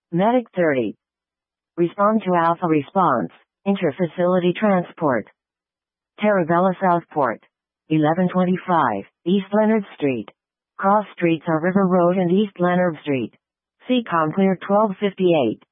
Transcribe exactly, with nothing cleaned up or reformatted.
Medic thirty. Respond to Alpha Response. Interfacility Transport. Terabella Southport. eleven twenty-five, East Leonard Street. Cross streets are River Road and East Leonard Street. C COM clear twelve fifty-eight.